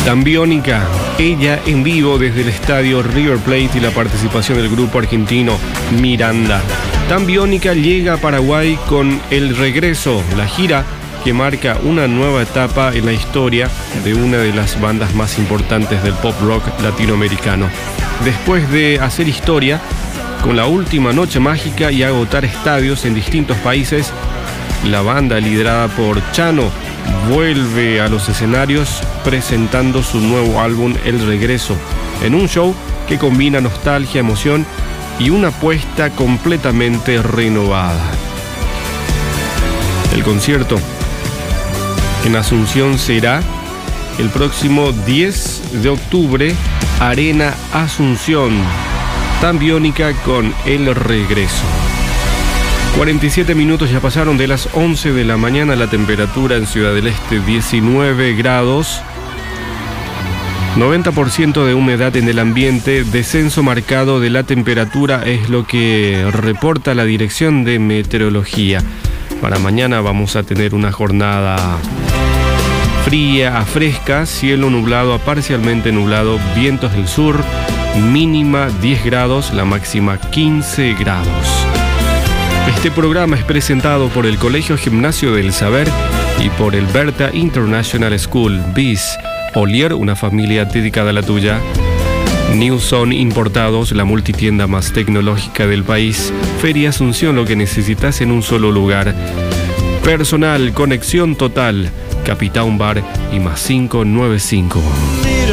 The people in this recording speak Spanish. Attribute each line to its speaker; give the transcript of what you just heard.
Speaker 1: Tambiónica, ella en vivo desde el estadio River Plate y la participación del grupo argentino Miranda. Tambiónica llega a Paraguay con El Regreso, la gira que marca una nueva etapa en la historia de una de las bandas más importantes del pop rock latinoamericano. Después de hacer historia con la última Noche Mágica y agotar estadios en distintos países, la banda liderada por Chano vuelve a los escenarios presentando su nuevo álbum El Regreso, en un show que combina nostalgia, emoción y una apuesta completamente renovada. El concierto en Asunción será el próximo 10 de octubre, Arena Asunción. Tambiónica con El Regreso. 47 minutos ya pasaron de las 11 de la mañana, la temperatura en Ciudad del Este 19 grados, 90% de humedad en el ambiente, descenso marcado de la temperatura es lo que reporta la Dirección de Meteorología. Para mañana vamos a tener una jornada fría a fresca, cielo nublado a parcialmente nublado, vientos del sur, mínima 10 grados, la máxima 15 grados. Este programa es presentado por el Colegio Gimnasio del Saber y por el Berta International School, BIS, Olier, una familia dedicada a la tuya. Newson Importados, la multitienda más tecnológica del país. Feria Asunción, lo que necesitas en un solo lugar. Personal, Conexión Total, Capitán Bar y más 595.